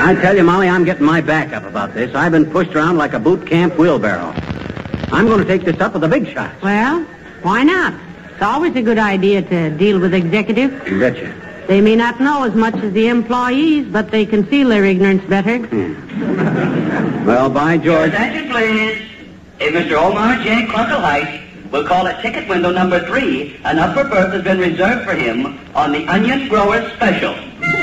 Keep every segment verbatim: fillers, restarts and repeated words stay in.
I tell you, Molly, I'm getting my back up about this. I've been pushed around like a boot camp wheelbarrow. I'm going to take this up with the big shots. Well, why not? It's always a good idea to deal with executives. You betcha. They may not know as much as the employees, but they conceal their ignorance better. Hmm. Well, by George... Your attention, please. If Mister Omar J. Clunkelheit will call at ticket window number three, an upper berth has been reserved for him on the Onion Growers Special.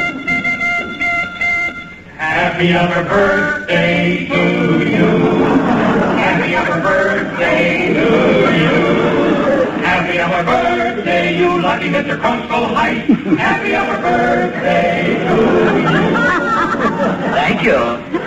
Happy upper birthday to you. Happy upper birthday to you. Happy upper birthday, you lucky Mister Clunkelheit. Happy upper birthday to you. Thank you.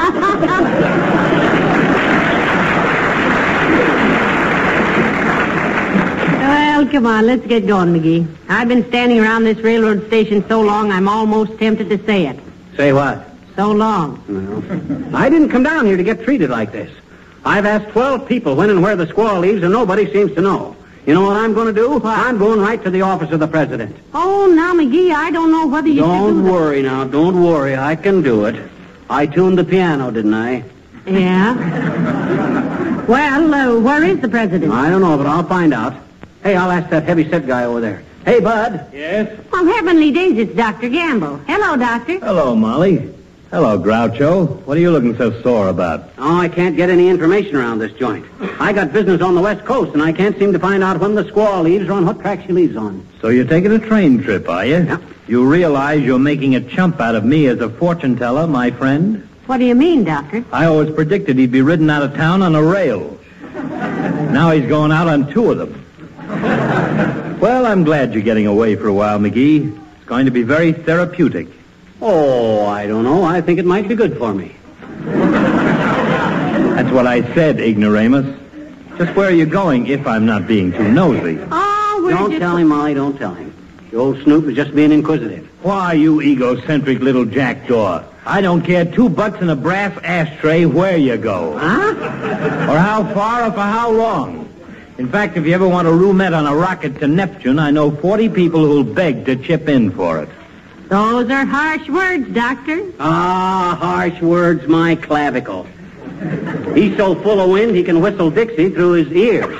Well, come on, let's get going, McGee. I've been standing around this railroad station so long, I'm almost tempted to say it. Say what? So long. Well, I didn't come down here to get treated like this. I've asked twelve people when and where the squaw leaves, and nobody seems to know. You know what I'm going to do? What? I'm going right to the office of the president. Oh, now, McGee, I don't know whether you Don't should do that. worry now. Don't worry. I can do it. I tuned the piano, didn't I? Yeah? Well, uh, where is the president? I don't know, but I'll find out. Hey, I'll ask that heavy-set guy over there. Hey, Bud. Yes? Oh, heavenly days, it's Doctor Gamble. Hello, Doctor. Hello, Molly. Hello, Groucho. What are you looking so sore about? Oh, I can't get any information around this joint. I got business on the West Coast, and I can't seem to find out when the squaw leaves or on what track she leaves on. So you're taking a train trip, are you? Yeah. You realize you're making a chump out of me as a fortune teller, my friend? What do you mean, Doctor? I always predicted he'd be ridden out of town on a rail. Now he's going out on two of them. Well, I'm glad you're getting away for a while, McGee. It's going to be very therapeutic. Oh, I don't know. I think it might be good for me. That's what I said, ignoramus. Just where are you going, if I'm not being too nosy? Oh, we're Don't just... tell him, Molly. Don't tell him. The old snoop is just being inquisitive. Why, you egocentric little jackdaw? I don't care two bucks in a brass ashtray where you go. Huh? Or how far or for how long. In fact, if you ever want a roomette on a rocket to Neptune, I know forty people who'll beg to chip in for it. Those are harsh words, Doctor. Ah, harsh words, my clavicle. He's so full of wind he can whistle Dixie through his ears.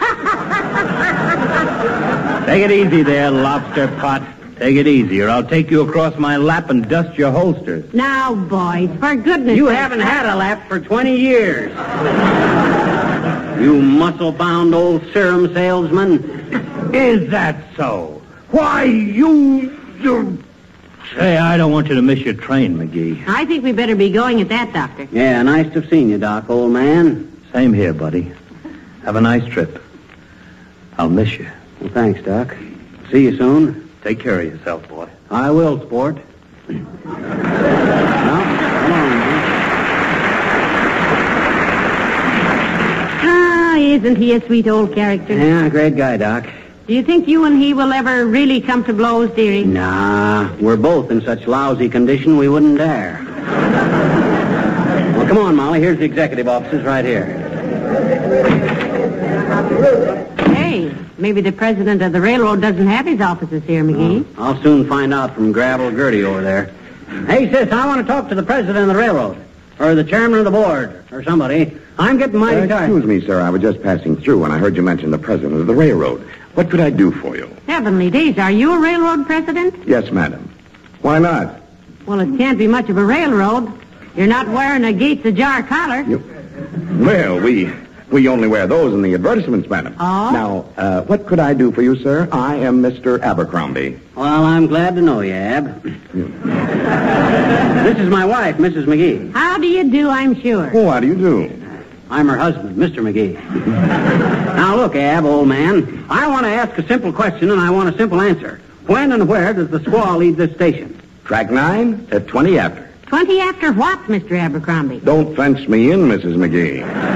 Take it easy there, lobster pot. Take it easy, or I'll take you across my lap and dust your holsters. Now, boys, for goodness You sake. haven't had a lap for twenty years. You muscle-bound old serum salesman. Is that so? Why, you... you... Say, I don't want you to miss your train, McGee. I think we better be going at that, Doctor. Yeah, nice to have seen you, Doc, old man. Same here, buddy. Have a nice trip. I'll miss you. Well, thanks, Doc. See you soon. Take care of yourself, boy. I will, sport. Well, come on, man. Ah, isn't he a sweet old character? Yeah, great guy, Doc. Do you think you and he will ever really come to blows, dearie? Nah, we're both in such lousy condition we wouldn't dare. Well, come on, Molly. Here's the executive offices right here. Hey, maybe the president of the railroad doesn't have his offices here, McGee. Oh, I'll soon find out from Gravel Gertie over there. Hey, sis, I want to talk to the president of the railroad. Or the chairman of the board. Or somebody. I'm getting mighty Uh, tired. excuse me, sir. I was just passing through when I heard you mention the president of the railroad. What could I do for you? Heavenly days, are you a railroad president? Yes, madam. Why not? Well, it can't be much of a railroad. You're not wearing a Gates Ajar collar. You... Well, we we only wear those in the advertisements, madam. Oh? Now, uh, what could I do for you, sir? I am Mister Abercrombie. Well, I'm glad to know you, Ab. This is my wife, Missus McGee. How do you do, I'm sure? Oh, how do you do? I'm her husband, Mister McGee. Now, look, Ab, old man. I want to ask a simple question, and I want a simple answer. When and where does the squaw leave this station? Track nine at twenty after. Twenty after what, Mister Abercrombie? Don't fence me in, Missus McGee.